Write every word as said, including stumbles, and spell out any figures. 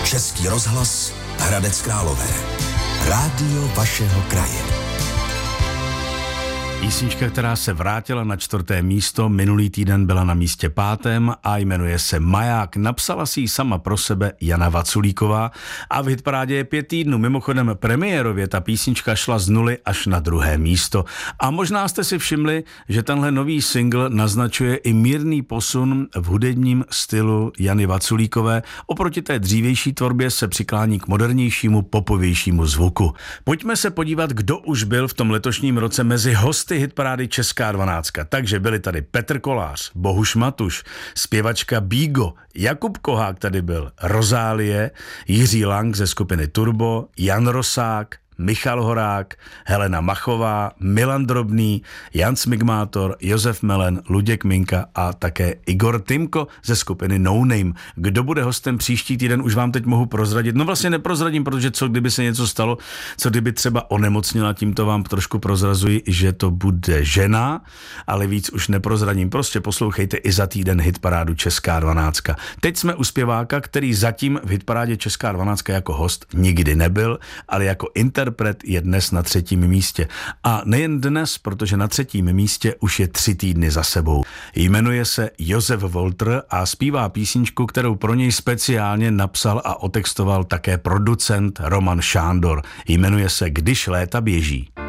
Český rozhlas Hradec Králové. Rádio vašeho kraje. Písnička, která se vrátila na čtvrté místo, minulý týden byla na místě pátém a jmenuje se Maják. Napsala si ji sama pro sebe Jana Vaculíková a v hitparádě je pět týdnů. Mimochodem premiérově ta písnička šla z nuly až na druhé místo. A možná jste si všimli, že tenhle nový single naznačuje i mírný posun v hudebním stylu Jany Vaculíkové. Oproti té dřívější tvorbě se přiklání k modernějšímu, popovějšímu zvuku. Pojďme se podívat, kdo už byl v tom letošním roce mezi hosty hitparády Česká dvanáctka. Takže byli tady Petr Kolář, Bohuš Matuš, zpěvačka Bígo, Jakub Kohák tady byl, Rozálie, Jiří Lang ze skupiny Turbo, Jan Rosák, Michal Horák, Helena Machová, Milan Drobný, Jan Smigmátor, Josef Melen, Luděk Minka a také Igor Timko ze skupiny No Name. Kdo bude hostem příští týden, už vám teď mohu prozradit. No vlastně neprozradím, protože co kdyby se něco stalo, co kdyby třeba onemocnila, tímto vám trošku prozrazuji, že to bude žena, ale víc už neprozradím. Prostě poslouchejte i za týden hitparádu Česká dvanáctka. Teď jsme u zpěváka, který zatím v hitparádě Česká dvanáctka jako host nikdy nebyl, ale jako inter interpret je dnes na třetím místě. A nejen dnes, protože na třetím místě už je tři týdny za sebou. Jmenuje se Josef Wolter a zpívá písničku, kterou pro něj speciálně napsal a otextoval také producent Roman Šándor. Jmenuje se Když léta běží.